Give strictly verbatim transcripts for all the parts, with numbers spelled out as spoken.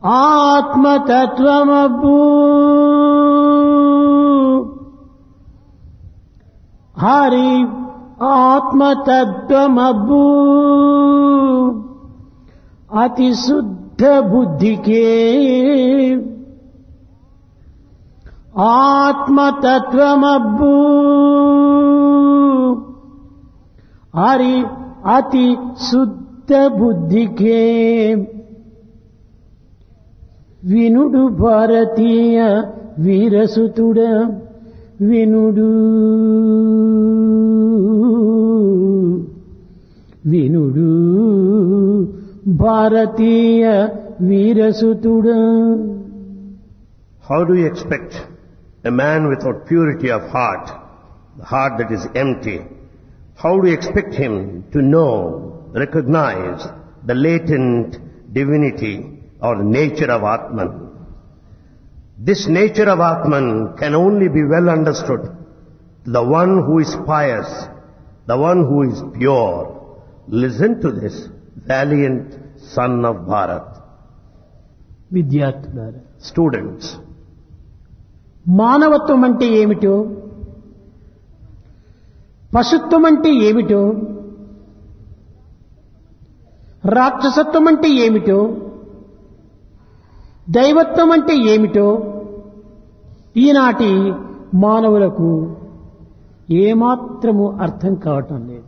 ఆత్మతత్వమబ్బు హరి ఆత్మతత్వమబ్బు అతి శుద్ధ బుద్ధికే ఆత్మతత్వమబ్బు హరి అతి శుద్ధ బుద్ధికే వినుడు భారతీయ వీరసుతుడ వినుడు వినుడు భారతీయ వీరసుతుడ. How do you expect a man without purity of heart, the heart that is empty, how do you expect him to know, recognize the latent divinity or the nature of Atman? This nature of Atman can only be well understood to the one who is pious, the one who is pure. Listen to this valiant son of Bharat. విద్యార్థులారా, Students, మానవత్వం అంటే ఏమిటో, పశుత్వం అంటే ఏమిటో, రాక్షసత్వం అంటే ఏమిటో, దైవత్వం అంటే ఏమిటో ఈనాటి మానవులకు ఏమాత్రము అర్థం కావటం లేదు.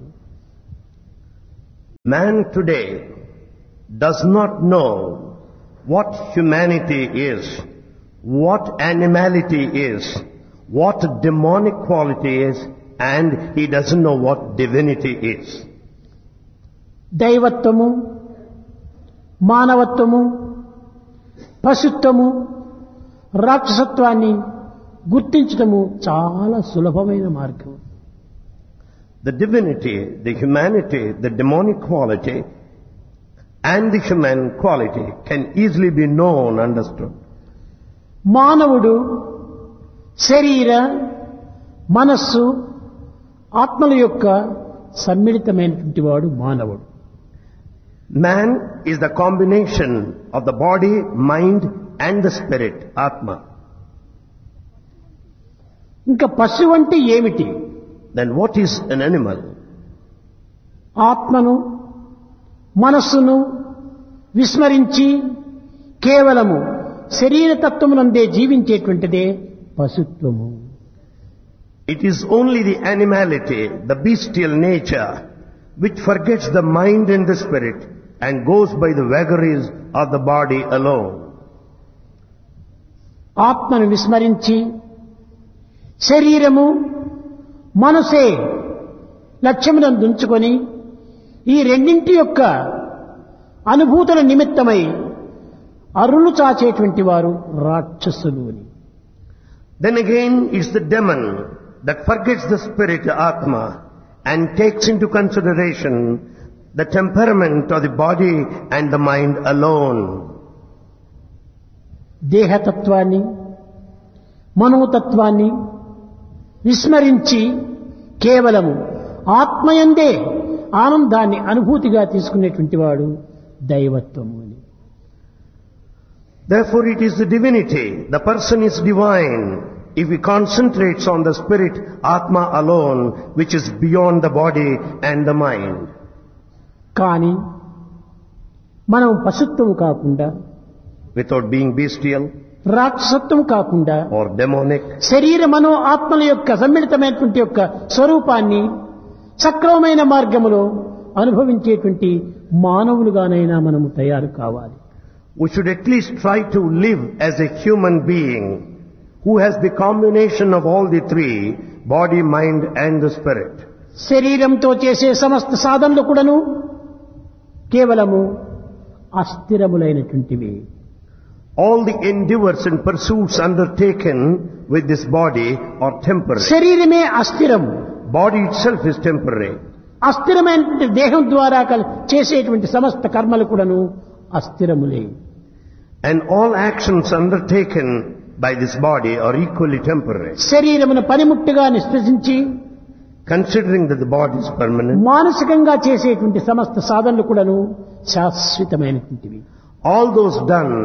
man today does not know what humanity is, what animality is, what demonic quality is, and he doesn't know what divinity is. దైవత్వము, మానవత్వము, పశుత్వము, రాక్షసత్వాన్ని గుర్తించడము చాలా సులభమైన మార్గం. The divinity, the humanity, the demonic quality, and the human quality can easily be known, understood. మానవుడు శరీర, మనస్సు, ఆత్మల యొక్క సమ్మిళితమైనటువంటి వాడు మానవుడు. Man is the combination of the body, mind, and the spirit, Atma. ఇంకా పశువు అంటే ఏమిటి? Then what is an animal? ఆత్మను, మనస్సును విస్మరించి కేవలము శరీరతత్వమునందే జీవించేటువంటిదే పశుత్వము. It is only the animality, the bestial nature, which forgets the mind and the spirit and goes by the vagaries of the body alone. ఆత్మను విస్మరించి శరీరము, మనసే లక్ష్యములను దుంచుకొని ఈ రెండింటి యొక్క అనుభూతుల నిమిత్తమై అరులు చాచేటువంటి వారు రాక్షసులు అని. Then again it's the demon that forgets the spirit, Atma, and takes into consideration the temperament of the body and the mind alone. దేహతత్వాన్ని, మనోతత్వాన్ని విస్మరించి కేవలము ఆత్మయందే ఆనందాన్ని అనుభూతిగా తీసుకునేటువంటి వాడు దైవత్వము అని. Therefore it is the divinity, the person is divine if he concentrates on the spirit, Atma alone, which is beyond the body and the mind. కానీ మనం పశుత్వము కాకుండా, Without being bestial రాక్షసత్వం కాకుండా, or demonic, శరీర మనో ఆత్మల యొక్క సమ్మిళితమైనటువంటి యొక్క స్వరూపాన్ని సక్రమమైన మార్గములో అనుభవించేటువంటి మానవులుగానైనా మనము తయారు కావాలి. we should at least try to live as a human being who has the combination of all the three, body, mind and the spirit. శరీరంతో చేసే సమస్త సాధనలు కూడాను కేవలము అస్థిరములైనటువంటివి. All the endeavors and pursuits undertaken with this body are temporary. శరీరమే అస్థిరము. Body itself is temporary. అస్థిరమైనటువంటి దేహం ద్వారా కల్- చేసేటువంటి సమస్త కర్మలు కూడాను అస్థిరములే. And all actions undertaken by this body are equally temporary. శరీరమును పనిముట్టుగా నిష్పృశించి Considering that the body is permanent, మానసికంగా చేసేటువంటి సమస్త సాధనలు కూడాను శాశ్వతమైనటువంటివి. all those done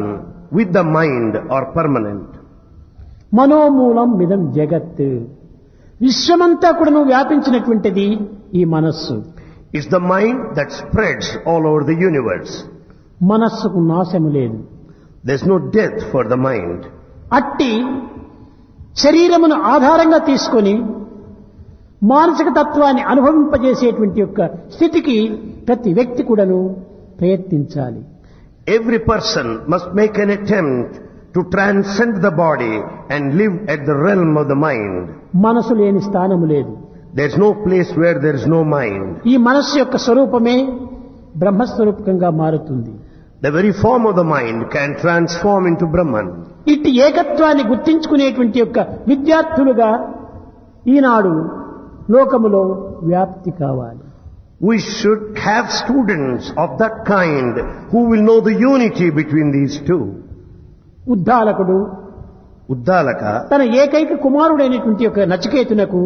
with the mind are permanent. మనోమూలం మిదం జగత్. విశ్వమంతా కూడాను వ్యాపించినటువంటిది ఈ మనస్సు. It's the mind that spreads all over the universe. మనస్సుకు నాశము లేదు. There's no death for the mind. అట్టి శరీరమును ఆధారంగా తీసుకొని మానసిక తత్వాన్ని అనుభవింపజేసేటువంటి యొక్క స్థితికి ప్రతి వ్యక్తి కూడాను ప్రయత్నించాలి. Every person must make an attempt to transcend the body and live at the realm of the mind. మనసు లేని స్థానము లేదు. There's no place where there is no mind. ఈ మనస్సు యొక్క స్వరూపమే బ్రహ్మస్వరూపకంగా మారుతుంది. The very form of the mind can transform into Brahman. ఇట్టి ఏకత్వాన్ని గుర్తించుకునేటువంటి యొక్క విద్యార్థులుగా ఈనాడు లోకములో వ్యాప్తి కావాలి. We should have students of that kind who will know the unity between these two. ఉద్దాలకుడు Uddalaka, తన ఏకైక కుమారుడైనటువంటి యొక్క నచికేతునకు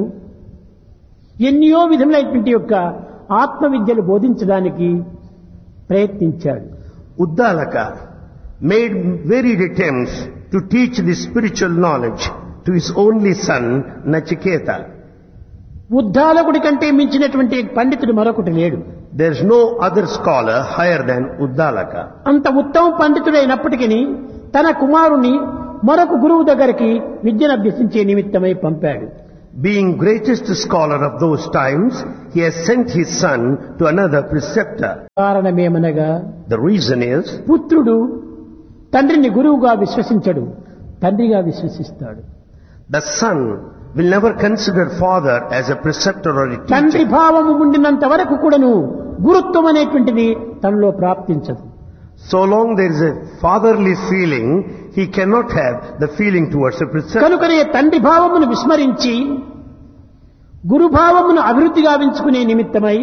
ఎన్నో విధములైనటువంటి యొక్క ఆత్మ విద్యలు బోధించడానికి ప్రయత్నించాడు. Uddalaka made varied attempts to teach the spiritual knowledge to his only son Nachiketa. ఉద్దాలకుడి కంటే మించినటువంటి పండితుడు మరొకటి లేడు. There is no other scholar higher than Uddalaka. అంత ఉత్తమ పండితుడైనప్పటికీ తన కుమారుని మరొక గురువు దగ్గరికి విద్యను అభ్యసించే నిమిత్తమై పంపాడు. Being greatest scholar of those times, he has sent his son to another preceptor. కారణమేమనగా The reason is, పుత్రుడు తండ్రిని గురువుగా విశ్వసించడు, తండ్రిగా విశ్వసిస్తాడు. the son will never consider father as a preceptor or a తండ్రి teacher. భావము ఉండినంత వరకు కూడాను గురుత్వం అనేటువంటిది తనలో ప్రాప్తించదు. So long there is a fatherly feeling, he cannot have the feeling towards a preceptor. కనుకనే తండ్రి భావమును విస్మరించి గురుభావమును అభివృద్ధి గావించుకునే నిమిత్తమై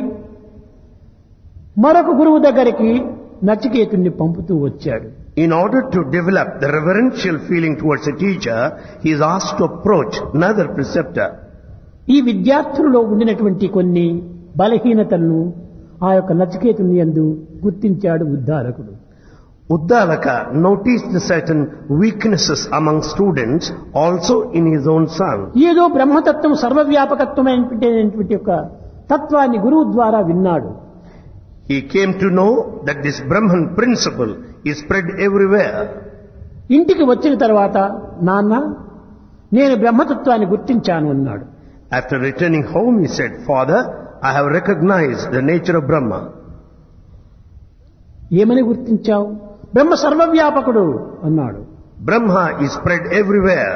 మరొక గురువు దగ్గరికి నచికేతుణ్ణి పంపుతూ వచ్చాడు. In order to develop the reverential feeling towards a teacher, he is asked to approach another preceptor. ఈ విద్యార్థులలో ఉండినటువంటి కొన్ని బలహీనతలను ఆ యొక్క నచికేతుని యందు గుర్తించాడు ఉద్దాలకుడు. Uddalaka noticed certain weaknesses among students also in his own son. ఏదో బ్రహ్మతత్వం సర్వవ్యాపకత్వమైనటువంటి యొక్క తత్వాన్ని గురువు ద్వారా విన్నాడు. He came to know that this Brahman principle is spread everywhere. ఇంటికి వచ్చిన తర్వాత నాన్న నేను బ్రహ్మతత్వాన్ని గుర్తించాను అన్నాడు. After returning home, he said, Father, I have recognized the nature of Brahma. ఏమని గుర్తించావు? బ్రహ్మ సర్వవ్యాపకుడు అన్నాడు. Brahma is spread everywhere.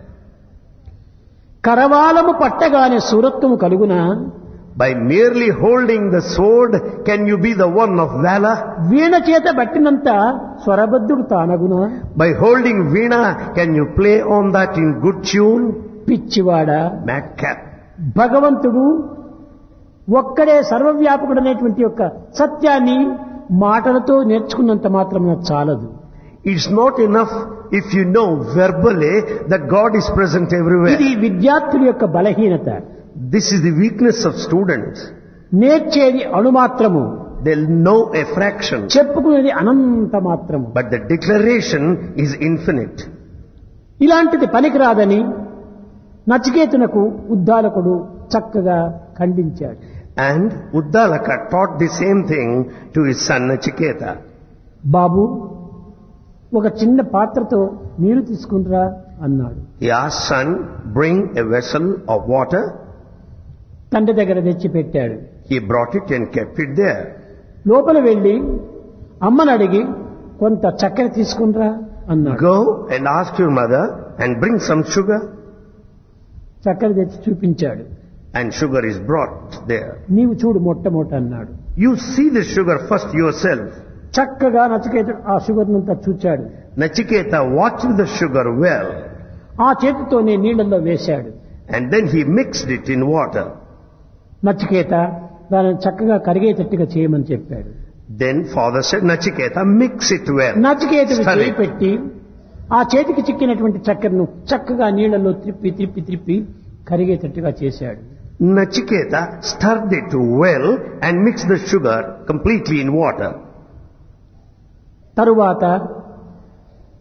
కరవాలము పట్టగానే సూరత్వము కలుగునా? By merely holding the sword, can you be the one of valor? వీణ చేత బట్టినంత స్వరబద్ధుడు తానగునా? By holding veena, can you play on that in good tune? పిచ్చివాడా, Madcap. భగవంతుడు ఒక్కడే సర్వవ్యాపకుడు అనేటువంటి యొక్క సత్యాన్ని మాటలతో నేర్చుకున్నంత మాత్రమే చాలదు. It's not enough if you know verbally that God is present everywhere. ఇది విద్యార్థుల యొక్క బలహీనత. This is the weakness of students. నేర్చేది అణుమాత్రము, They'll know a fraction, చెప్పుకునేది అనంత మాత్రము. but the declaration is infinite. ఇలాంటిది పనికిరాదని నచికేతునకు ఉద్దాలకుడు చక్కగా ఖండించాడు. And Uddalaka taught the same thing to his son Nachiketa. బాబు ఒక చిన్న పాత్రతో నీరు తీసుకుంటురా అన్నాడు. He asked, son, bring a vessel of water. తండ్రి దగ్గర తెచ్చి పెట్టాడు. He brought it and kept it there. లోపల వెళ్లి అమ్మని అడిగి కొంత చక్కెర తీసుకుంటురా అన్నాడు. Go and ask your mother and bring some sugar. చక్కెర తెచ్చి చూపించాడు. And sugar is brought there. నీవు చూడు మొట్టమొదట అన్నాడు. You see the sugar first yourself. చక్కగా నచికేతుడు ఆ షుగర్ నంతా చూచాడు. Nachiketa watched the sugar well. ఆ చేతితోనే నీళ్లలో వేశాడు. And then he mixed it in water. Nachiketa దానిని చక్కగా కరిగేటట్టుగా చేయమని చెప్పాడు. Then father said, Nachiketa, mix it well. నచికేతుడు Stir చేయి it. పెట్టి ఆ చేతికి చిక్కినటువంటి చక్కెరను చక్కగా నీళ్లలో త్రిప్పి త్రిప్పి త్రిప్పి కరిగేటట్టుగా చేశాడు. Nachiketa stirred it well and mixed the sugar completely in water. తరువాత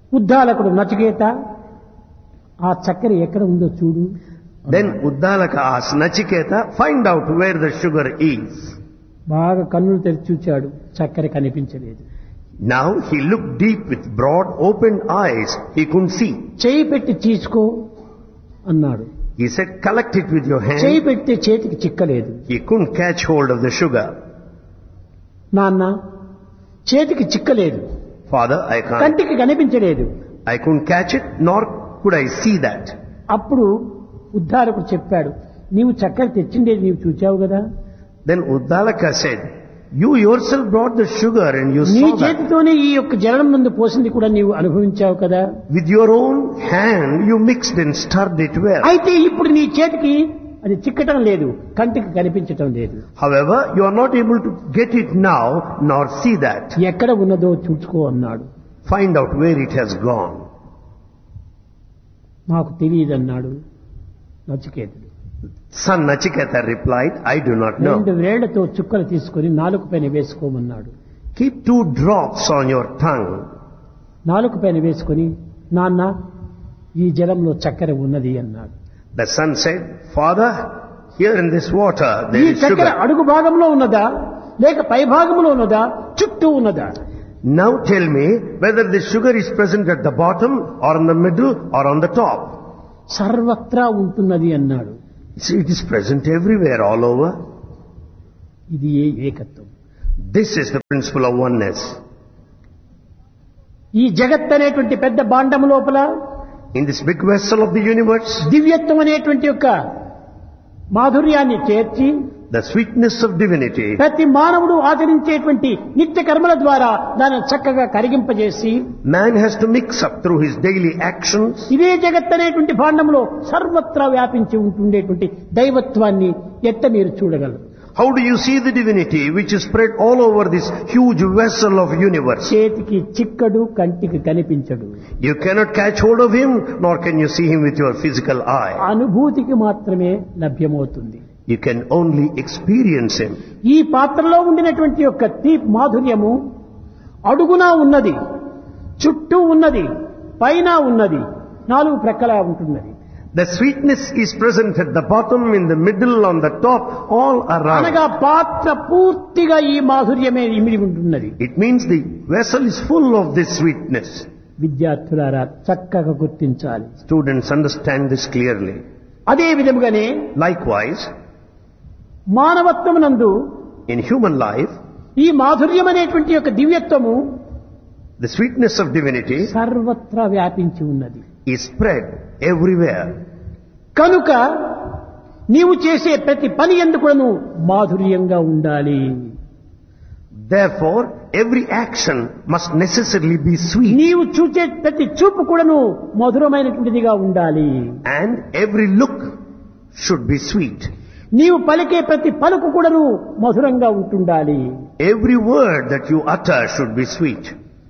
ఉద్దాలకుడు నచికేత ఆ చక్కెర ఎక్కడ ఉందో చూడు. Then Uddalaka asked Nachiketa, find out where the sugar is. బాగా కన్నులు తెరిచి చూచాడు, చక్కెర కనిపించలేదు. Now he looked deep with broad opened eyes. He couldn't see. చేయి పెట్టి తీసుకో అన్నాడు. He said, collect it with your hand. చేయి పెడితే చేతికి చిక్కలేదు. He couldn't catch hold of the sugar. నాన్న చేతికి చిక్కలేదు, Father, I can't. కంటికి కనిపించలేదు. I couldn't catch it, nor could I see that. అప్పుడు ఉద్ధారకుడు చెప్పాడు, నీవు చక్కెర తెచ్చిండేది నీవు చూచావు కదా. Then Uddalaka said, you yourself brought the sugar and you నీ saw that. చేతితోనే ఈ యొక్క జలం ముందు పోసింది కూడా నీవు అనుభవించావు కదా. With your own hand you mixed and stirred it well. అయితే ఇప్పుడు నీ చేతికి అది చిక్కటం లేదు, కంటికి కనిపించటం లేదు. However, you are not able to get it now nor see that. ఎక్కడ ఉన్నదో చూసుకో అన్నాడు. Find out where it has gone. నాకు తెలియదన్నాడు నచికేతుడు. Son Nachiketa replied, I do not know. రెండు వేళ్లతో చుక్కలు తీసుకొని నాలుక పైన వేసుకోమన్నాడు. Keep two drops on your tongue. నాలుక పైన వేసుకొని, నాన్న ఈ జలంలో చక్కెర ఉన్నది అన్నాడు. The son said, Father, here in this water ఈ there is చక్కెర sugar. అడుగు భాగంలో ఉన్నదా లేక పై భాగంలో ఉన్నదా చుట్టూ ఉన్నదా? Now tell me whether this sugar is present at the bottom or in the middle or on the top. సర్వత్రా ఉంటున్నది అన్నాడు. See, it is present everywhere, all over. ఇది ఏ ఏకత్వం. This is the principle of oneness. ఈ జగత్ అనేటువంటి పెద్ద భాండం లోపల In this big vessel of the universe, దివ్యత్వం అనేటువంటి యొక్క మాధుర్యాన్ని చేర్చి the sweetness of divinity, ప్రతి మానవుడు ఆచరించేటువంటి నిత్య కర్మల ద్వారా దాన్ని చక్కగా కరిగింపజేసి man has to mix up through his daily actions. ఇదే జగత్ అనేటువంటి భాండంలో సర్వత్రా వ్యాపించి ఉంటుండేటువంటి దైవత్వాన్ని ఎట్ట మీరు చూడగలరు? How do you see the divinity which is spread all over this huge vessel of universe? చేతికి చిక్కడు, కంటికి కనిపించడు. You cannot catch hold of him, nor can you see him with your physical eye. అనుభూతికి మాత్రమే లభ్యమవుతుంది. You can only experience him. ఈ పాత్రలో ఉండినటువంటి యొక్క తీపి మాధుర్యము అడుగునా ఉన్నది, చుట్టూ ఉన్నది, పైన ఉన్నది, నాలుగు ప్రక్కలా ఉంటున్నది. The sweetness is present at the bottom, in the middle, on the top, all around. అనగా పాత్ర పూర్తిగా ఈ మాధుర్యమే ఇమిడి ఉంటున్నది. It means the vessel is full of this sweetness. విద్యార్థులారా చక్కగా గుర్తించాలి. Students, understand this clearly. అదే విధముగానే Likewise, మానవత్వమునందు in human life, ఈ మాధుర్యం అనేటువంటి యొక్క దివ్యత్వము the sweetness of divinity సర్వత్రా వ్యాపించి ఉన్నది. is spread everywhere. కనుక నీవు చేసే ప్రతి పని యందు కూడాను మాధుర్యంగా ఉండాలి. Therefore, every action must necessarily be sweet. నీవు చూసే ప్రతి చూపు కూడాను మధురమైనటువంటిదిగా ఉండాలి. And every look should be sweet. నీవు పలికే ప్రతి పలుకు కూడాను మధురంగా ఉంటుండాలి. Every word that you utter should be sweet.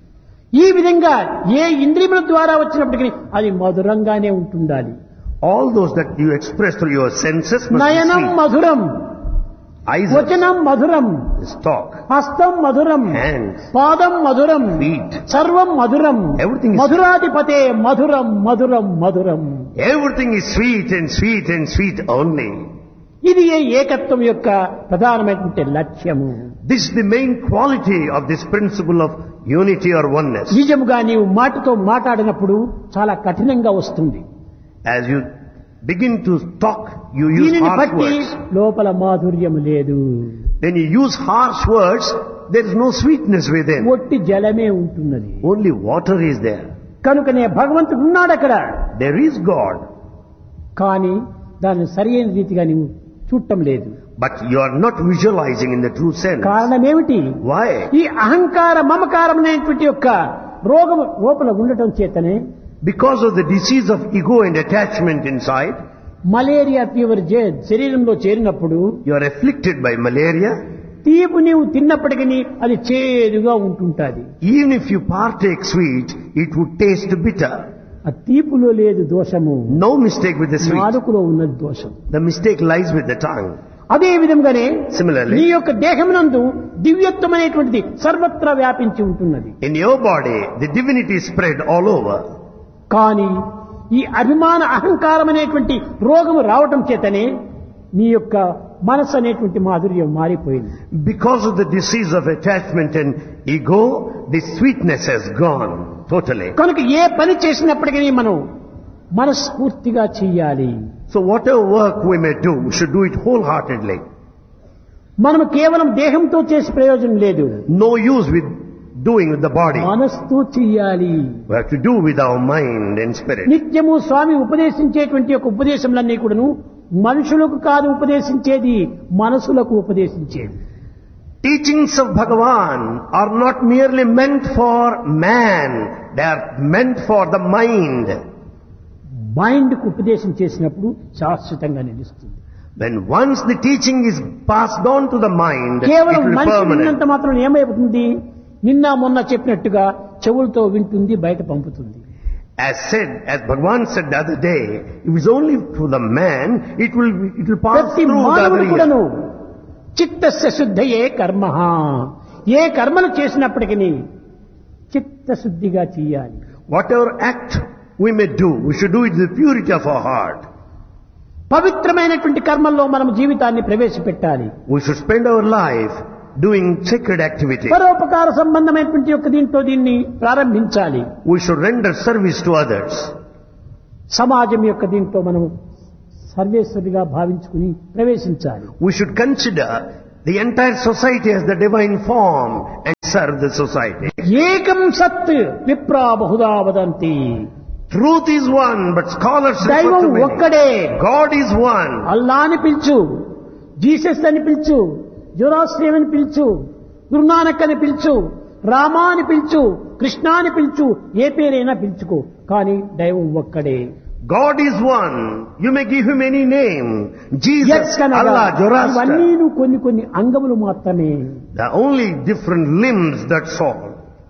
ఈ విధంగా ఏ ఇంద్రియముల ద్వారా వచ్చినప్పటికీ అది మధురంగానే ఉంటుండాలి. All those that you express through your senses must Nayanam be sweet. మధురం, Eyes వచనం మధురం, is talk, హస్తం మధురం, hands, పాదం మధురం, feet. సర్వం మధురం, Everything is- మధురాధిపతే మధురం మధురం మధురం. Everything is sweet and sweet and sweet only. ఇది ఏ ఏకత్వం యొక్క ప్రధానమైనటువంటి లక్ష్యము. This is the main quality of this principle of unity or oneness. నిజముగా నీవు మాటతో మాట్లాడినప్పుడు చాలా కఠినంగా వస్తుంది. As you begin to talk, you use దీనిని harsh బట్టి words. లోపల మాధుర్యం లేదు. When you use harsh words, there is no sweetness within. ఒట్టి జలమే ఉంటున్నది. Only water is there. కనుకనే భగవంతుడు ఉన్నాడు అక్కడ. There is God. కానీ దాన్ని సరైన రీతిగా నీవు చూడటం లేదు. But you are not visualizing in the true sense. కారణం ఏమిటి? Why? ఈ అహంకార మమకారం అనేటువంటి యొక్క రోగం లోపల ఉండటం చేతనే Because of the disease of ego and attachment inside, malaria fever శరీరంలో చేరినప్పుడు you are afflicted by malaria. తీపు నీవు తిన్నప్పటికీ అది చేదుగా ఉంటుంటాది. Even if you partake sweet, it would taste bitter. ఆ తీపులో లేదు దోషము, No mistake with the sweet. నాలుకలో ఉన్నది దోషం. The mistake lies with the tongue. అదే విధంగానే Similarly, నీ యొక్క దేహమునందు దివ్యత్వమైనటువంటిది సర్వత్రా వ్యాపించి ఉంటున్నది. in your body, the divinity is spread all over. కానీ ఈ అభిమాన అహంకారం అనేటువంటి రోగము రావటం చేతనే నీ యొక్క మనసు అనేటువంటి మాధుర్యం మారిపోయింది. Because of the disease of attachment and ego, the sweetness has gone totally. కనుక ఏ పని చేసినప్పటికీ మనం మనస్ఫూర్తిగా చెయ్యాలి. So whatever work we may do, we should do it wholeheartedly. మనం కేవలం దేహంతో చేసే ప్రయోజనం లేదు. No use with doing with the body. మనస్తో చెయ్యాలి. We have to do with our mind and spirit. నిత్యము స్వామి ఉపదేశించేటువంటి యొక్క ఉపదేశములన్నీ కూడాను మనుషులకు కాదు ఉపదేశించేది, మనసులకు ఉపదేశించేది. Teachings of Bhagavan are not merely meant for man, they are meant for the mind. Mind కు ఉపదేశం చేసినప్పుడు శాశ్వతంగా నిలుస్తుంది. When once the teaching is passed on to the mind, it కేవలం will be మనిషి permanent. విన్నంత మాత్రం ఏమైపోతుంది, నిన్న మొన్న చెప్పినట్టుగా చెవులతో వింటుంది, బయట పంపుతుంది. As said, as Bhagavan said the other day, if it's only to the man, it will it will pass ప్రతి through the మానవుడు other ear. కూడాను చిత్తస్య శుద్ధయే కర్మ, ఏ కర్మను చేసినప్పటికీ చిత్తశుద్ధిగా చెయ్యాలి. Whatever act we may do, we should do it with the purity of our heart. పవిత్రమైనటువంటి కర్మల్లో మనం జీవితాన్ని ప్రవేశపెట్టాలి. We should spend our life doing sacred activity. పరోపకార సంబంధమైనటువంటి యొక్క దీంతో దీన్ని ప్రారంభించాలి. We should render service to others. సమాజం యొక్క దీంట్లో మనం సర్వేశ్వరిగా భావించుకుని ప్రవేశించాలి. We should consider the entire society as the divine form and serve the society. ఏకం సత్ విప్రా Bahuda వదంతి. Truth is one, but scholars refer దైవం to many. ఒక్కడే. God is one. అల్లా అని పిలుచు, జీసస్ అని పిలుచు, జోరాస్ట్రియం అని పిలుచు, గురునానక్ అని పిలుచు, రామా అని పిలుచు, కృష్ణ అని పిలుచు, ఏ పేరైనా పిలుచుకో, కానీ దైవం ఒక్కడే. God is one. You may give him any name. Jesus, ఎక్కనగా Allah, ఇవన్నీ Zoroaster. నువ్వు కొన్ని కొన్ని అంగములు మాత్రమే. They are only different limbs, that's all.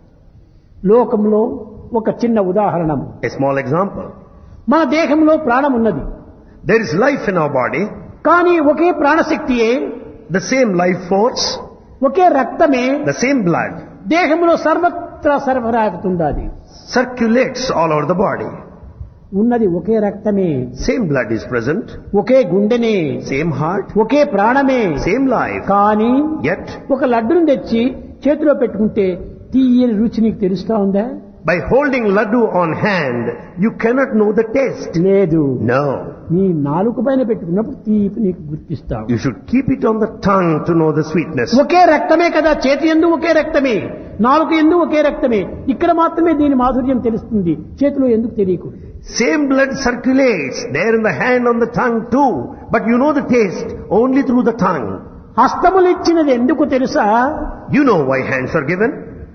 లోకంలో ఒక చిన్న ఉదాహరణ. A small example. మన దేహంలో ప్రాణం ఉన్నది, There is life in our body, కానీ ఒకే ప్రాణశక్తియే, the same life force, ఒకే రక్తమే the same blood దేహంలో సర్వత్రా సరఫరా అవుతుంది. circulates all over the body. ఉన్నది ఒకే రక్తమే, Same blood is present, okay గుండెనే, same heart, ఒకే ప్రాణమే. same life. కానీ Yet, ఒక లడ్డును తెచ్చి చేతిలో పెట్టుకుంటే తీయని రుచి నీకు తెలుస్తా ఉందా? by holding laddu on hand, you cannot know the taste. లేదు. No. నీ నాలుక పైన పెట్టుకున్నప్పుడు తీపి నీకు గుర్తిస్తావు. You should keep it on the tongue to know the sweetness. ఒకే రక్తమే కదా, చేతి యందు ఒకే రక్తమే, నాలుక యందు ఒకే రక్తమే. ఇక్కడ మాత్రమే దీని మాధుర్యం తెలుస్తుంది, చేతిలో ఎందుకు తెలియకూడదు? Same blood circulates there in the hand, on the tongue too, but you know the taste only through the tongue. హస్తములు ఇచ్చినది ఎందుకు తెలుసా? You know why hands are given?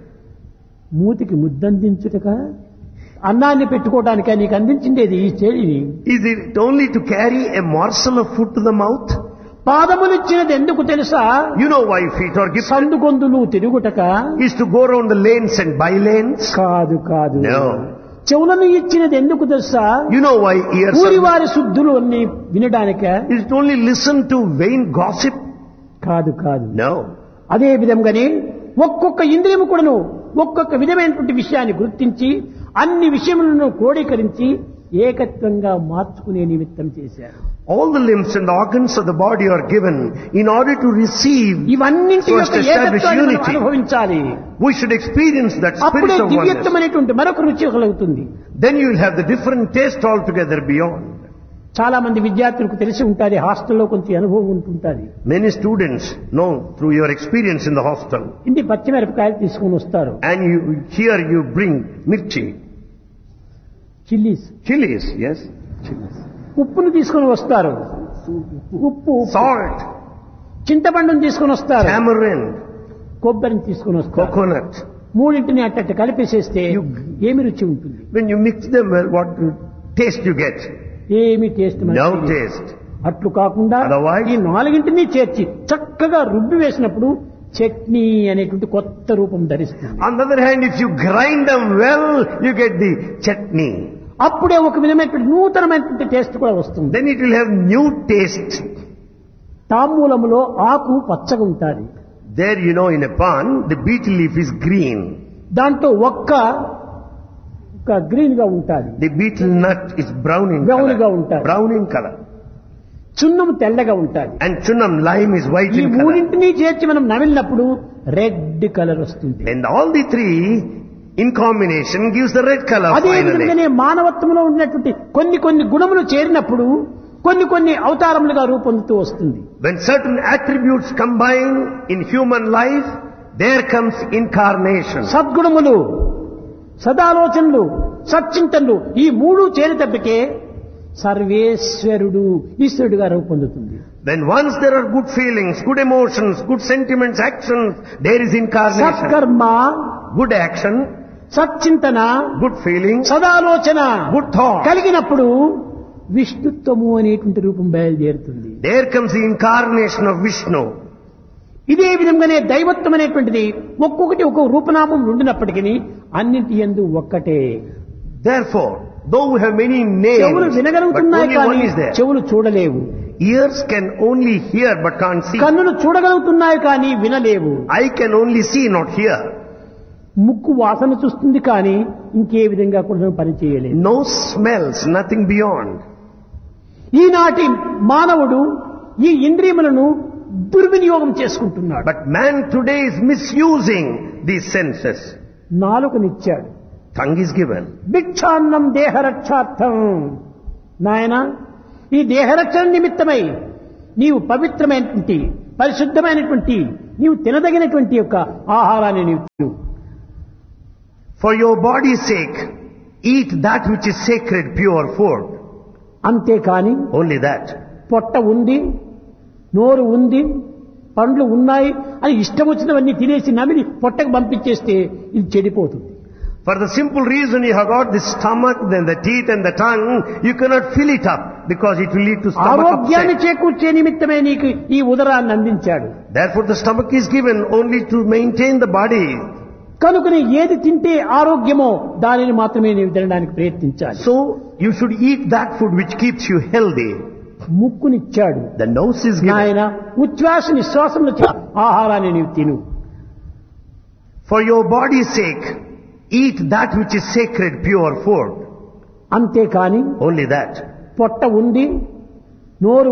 మూతికి ముద్దందించుటక, అన్నాన్ని పెట్టుకోవడానిక నీకు అందించిండేది ఈ చేతిని. Is it only to carry a morsel of food to the mouth? పాదములు ఇచ్చినది ఎందుకు తెలుసా? You know why feet are given? సందుగొందులు తిరుగుటక. Is to go around the lanes and by lanes? కాదు కాదు. No. చెవులను ఇచ్చినది ఎందుకు తెలుసా? You know why ears ఊరి are... వారి శుద్ధులు అన్ని వినడానిక. Is it only listen to vain gossip? కాదు కాదు. No. అదే విధంగానే ఒక్కొక్క ఇంద్రియము కూడాను ఒక్కొక్క విధమైనటువంటి విషయాన్ని గుర్తించి అన్ని విషయములను క్రోడీకరించి ఏకత్వంగా మార్చుకునే నిమిత్తం చేశారు. All the limbs and organs of the body are given in order to receive, ఇవన్నింటి so as యొక్క to establish ఏకత్వాన్ని మనం unity. అనుభవించాలి. We should experience that spirit అప్పుడే of oneness. దివ్యత్వమైనటువంటి మరొక రుచి కలుగుతుంది. Then you will have the different taste altogether beyond. చాలా మంది విద్యార్థులకు తెలిసి ఉంటుంది, హాస్టల్లో కొంచెం అనుభవం ఉంటుంటుంది. Many students know through your experience in the hostel. ఇంటి పచ్చిమిరపకాయలు తీసుకొని వస్తారు, And you, here you bring mirchi, chillies, chilies, yes, chilies, ఉప్పును తీసుకొని వస్తారు, ఉప్పు, salt, చింతపండును తీసుకొని వస్తారు, tamarind, కొబ్బరిని తీసుకొని వస్తారు. coconut. మూడింటిని అట్టట్టు కలిపేసేస్తే ఏమి రుచి ఉంటుంది? When you mix them well, what taste you get? ఏమి టేస్ట్ No taste. అట్లు కాకుండా Otherwise- ఈ నాలుగింటిని చేర్చి చక్కగా రుబ్బి వేసినప్పుడు చట్నీ అనేటువంటి కొత్త రూపం ధరిస్తుంది. On the other hand, if you grind them well, you get the chutney. అప్పుడే ఒక విధమైనటువంటి నూతనమైనటువంటి టేస్ట్ కూడా వస్తుంది. Then it will have new taste. తాంబూలములో ఆకు పచ్చగా ఉంటుంది. There, you know, in a pond, the betel leaf is green. దాంట్లో ఒక్క గ్రీన్ గా ఉంటుంది. The betel nut is brown in Brown గా color. ఉంటాది. Brown in color. చున్నం తెల్లగా ఉంటుంది. And chunam lime is white ఈ in color. మూడింటిని చేర్చి మనం నమిలినప్పుడు రెడ్ కలర్ వస్తుంది. And all the three in combination gives the red color అదే finally. విధంగానే మానవత్వంలో ఉన్నటువంటి కొన్ని కొన్ని గుణములు చేరినప్పుడు కొన్ని కొన్ని అవతారములుగా రూపొందుతూ వస్తుంది. When certain attributes combine in human life, there comes incarnation. సద్గుణములు, సదాలోచనలు, సచ్చింతనలు ఈ మూడు చేరేటప్పటికే సర్వేశ్వరుడు ఈశ్వరుడుగా రూపొందుతుంది. When once there are good feelings, good emotions, good sentiments, actions, there is incarnation. సత్కర్మ, Good action, సచ్చింతన, good feelings, సదాలోచన good thought. కలిగినప్పుడు విష్ణుత్వము అనేటువంటి రూపం బయలుదేరుతుంది. There comes the incarnation of Vishnu. ఇదే విధంగానే దైవత్వం అనేటువంటిది ఒక్కొక్కటి ఒక్కొక్క రూపనామం ఉండినప్పటికీ అన్నింటి యందు ఒక్కటే. Therefore, though we have many చెవులు names, but వినగలుగుతున్నాయి only one కానీ is there. చెవులు చూడలేవు. Ears can only hear but can't see. కన్నులు చూడగలుగుతున్నాయి కానీ వినలేవు. Eye can only see, not hear. ముక్కు వాసన చూస్తుంది కానీ ఇంకే విధంగా కూడా పని చేయలేదు. Nose smells, nothing beyond. ఈనాటి మానవుడు ఈ ఇంద్రియములను దుర్వినియోగం చేసుకుంటున్నాడు. But man today is misusing these senses. నాలుకనిచ్చాడు. Tongue is given. భిక్షాన్నం దేహరక్షార్థం. నాయన, ఈ దేహరక్షణ నిమిత్తమై నీవు పవిత్రమైనటువంటి పరిశుద్ధమైనటువంటి నీవు తినదగినటువంటి యొక్క ఆహారాన్ని నీవు తిను. For your body's sake, eat that which is sacred, pure food. అంతేకాని Only that. పొట్ట ఉంది, నోరు ఉంది, పండ్లు ఉన్నాయి అని ఇష్టం వచ్చినవన్నీ తినేసి నమిలి పొట్టకు పంపించేస్తే ఇది చెడిపోతుంది. For the simple reason you have got the stomach, then the teeth and the tongue, you cannot fill it up because it will lead to stomach ఆరోగ్యాన్ని upset. చేకూర్చే నిమిత్తమే నీకు ఈ ఉదరాన్ని అందించాడు. Therefore the stomach is given only to maintain the body. కనుకని ఏది తింటే ఆరోగ్యమో దానిని మాత్రమే నీవు తినడానికి ప్రయత్నించాలి. So you should eat that food which keeps you healthy. ముక్కునిచ్చాడు. The nose is given. నాయన, ఉచ్ఛ్వాస నిశ్వాసముల ఆహారాన్ని నీవు తిను. For your body's sake, eat that which is sacred, pure food. అంతేకాని Only that. పొట్ట ఉంది, నోరు